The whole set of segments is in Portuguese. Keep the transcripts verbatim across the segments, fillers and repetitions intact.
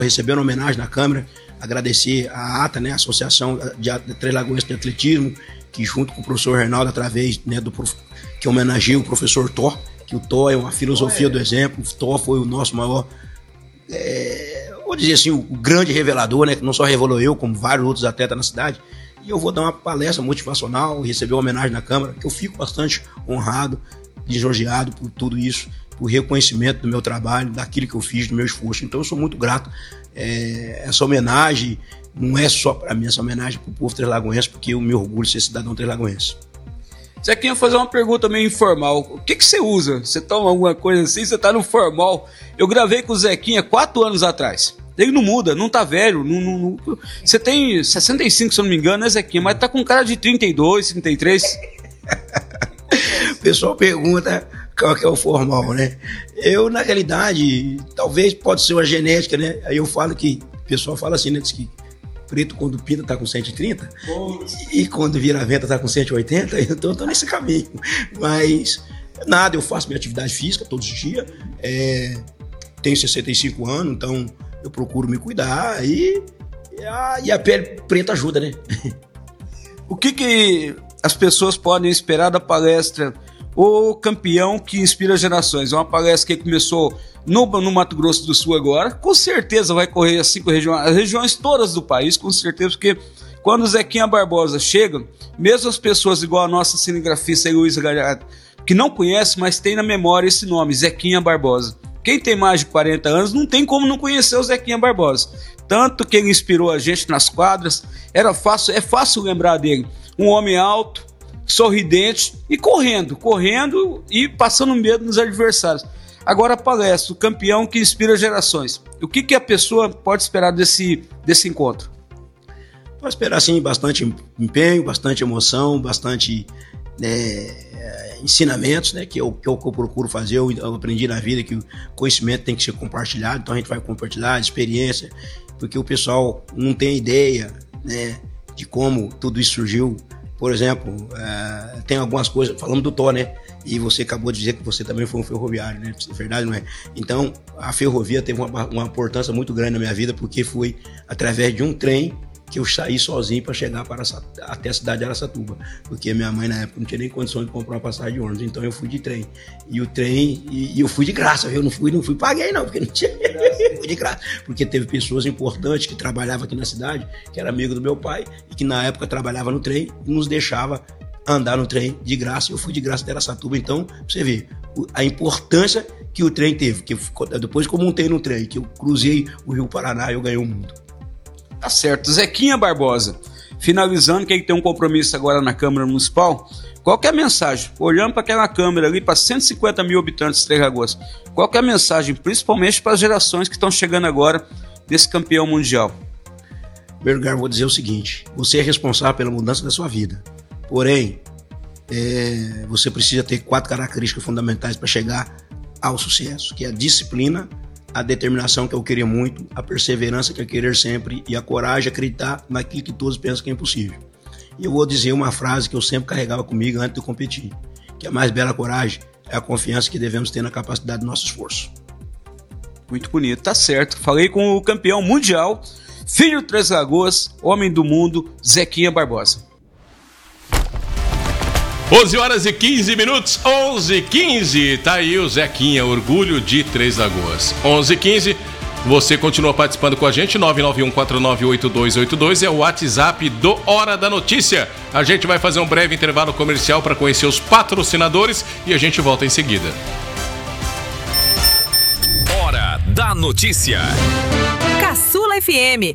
recebendo homenagem na Câmara, agradecer a ATA, né, a Associação de Três Lagoas de Atletismo, que junto com o professor Reinaldo, através, né, do prof... que homenageia o professor Thor, que o Thor é uma filosofia do exemplo. O Thor foi o nosso maior, é... vou dizer assim, o grande revelador, né, que não só revelou eu, como vários outros atletas na cidade. E eu vou dar uma palestra motivacional, receber uma homenagem na Câmara, que eu fico bastante honrado, lisonjeado por tudo isso, por reconhecimento do meu trabalho, daquilo que eu fiz, do meu esforço. Então eu sou muito grato. É, essa homenagem não é só para mim, essa homenagem para o povo três-lagoense, porque eu me orgulho de ser cidadão três-lagoense. Zequinha, fazer uma pergunta meio informal. O que que você usa? Você toma alguma coisa assim? Você tá no formal? Eu gravei com o Zequinha quatro anos atrás. Ele não muda, não tá velho. Não, não, não. Você tem sessenta e cinco, se eu não me engano, né, Zequinha? Mas tá com cara de trinta e dois, trinta e três. O pessoal pergunta qual que é o formal, né? Eu, na realidade, talvez pode ser uma genética, né? Aí eu falo que, o pessoal fala assim, né? Diz que preto quando pinta tá com cento e trinta e, e quando vira venta tá com cento e oitenta, então eu tô nesse caminho. Mas nada, eu faço minha atividade física todos os dias, é, tenho sessenta e cinco anos, então eu procuro me cuidar e, e, a, e a pele preta ajuda, né? O que que as pessoas podem esperar da palestra O Campeão que Inspira Gerações? É uma palestra que começou no, no Mato Grosso do Sul agora, com certeza vai correr as cinco regiões, as regiões todas do país, com certeza, porque quando o Zequinha Barbosa chega, mesmo as pessoas igual a nossa cinegrafista Luísa Galhardo, que não conhece, mas tem na memória esse nome, Zequinha Barbosa. Quem tem mais de quarenta anos não tem como não conhecer o Zequinha Barbosa. Tanto que ele inspirou a gente nas quadras, era fácil, é fácil lembrar dele. Um homem alto, sorridente e correndo, correndo e passando medo nos adversários. Agora a palestra, o campeão que inspira gerações. O que, que a pessoa pode esperar desse, desse encontro? Pode esperar, sim, bastante empenho, bastante emoção, bastante né, ensinamentos, né, que é o que eu procuro fazer. Eu, eu aprendi na vida que o conhecimento tem que ser compartilhado, então a gente vai compartilhar a experiência, porque o pessoal não tem ideia, né, de como tudo isso surgiu. Por exemplo, uh, tem algumas coisas, falamos do Thor, né? E você acabou de dizer que você também foi um ferroviário, né? É verdade, não é? Então, a ferrovia teve uma, uma importância muito grande na minha vida, porque foi através de um trem que eu saí sozinho para chegar para até a cidade de Araçatuba, porque minha mãe na época não tinha nem condição de comprar uma passagem de ônibus, então eu fui de trem. E o trem, e, e eu fui de graça, eu não fui, não fui paguei não, porque não tinha, fui de graça, porque teve pessoas importantes que trabalhavam aqui na cidade, que era amigo do meu pai, e que na época trabalhava no trem e nos deixava andar no trem de graça. Eu fui de graça até Araçatuba, então, pra você ver a importância que o trem teve, que depois que eu montei no trem, que eu cruzei o Rio Paraná, eu ganhei o mundo. Tá certo. Zequinha Barbosa, finalizando, que ele tem um compromisso agora na Câmara Municipal, qual que é a mensagem? Olhando para aquela Câmara ali, para cento e cinquenta mil habitantes de Três Lagoas, qual que é a mensagem, principalmente para as gerações que estão chegando agora desse campeão mundial? Em primeiro lugar, vou dizer o seguinte: você é responsável pela mudança da sua vida, porém, é, você precisa ter quatro características fundamentais para chegar ao sucesso, que é a disciplina, a determinação, que eu queria muito, a perseverança, que é querer sempre, e a coragem de acreditar naquilo que todos pensam que é impossível. E eu vou dizer uma frase que eu sempre carregava comigo antes de competir, que a mais bela coragem é a confiança que devemos ter na capacidade do nosso esforço. Muito bonito, tá certo. Falei com o campeão mundial, filho de Três Lagoas, homem do mundo, Zequinha Barbosa. onze horas e quinze minutos, onze e quinze, tá aí o Zequinha, orgulho de Três Lagoas. onze e quinze, você continua participando com a gente, nove nove um quatro nove oito dois oito dois é o WhatsApp do Hora da Notícia. A gente vai fazer um breve intervalo comercial para conhecer os patrocinadores e a gente volta em seguida. Hora da Notícia. Caçula F M.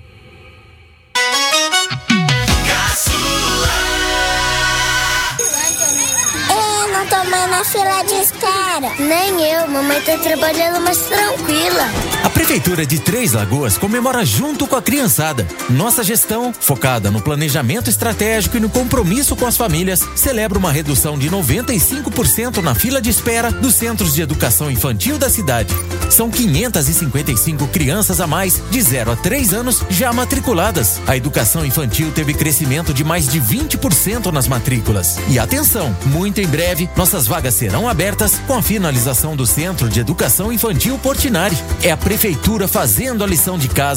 Não tô mais na fila de espera. Nem eu, mamãe tá trabalhando mais tranquila. A Prefeitura de Três Lagoas comemora junto com a criançada. Nossa gestão, focada no planejamento estratégico e no compromisso com as famílias, celebra uma redução de noventa e cinco por cento na fila de espera dos centros de educação infantil da cidade. São quinhentas e cinquenta e cinco crianças a mais de zero a três anos já matriculadas. A educação infantil teve crescimento de mais de vinte por cento nas matrículas. E atenção, muito em breve, nossas vagas serão abertas com a finalização do Centro de Educação Infantil Portinari. É a Prefeitura fazendo a lição de casa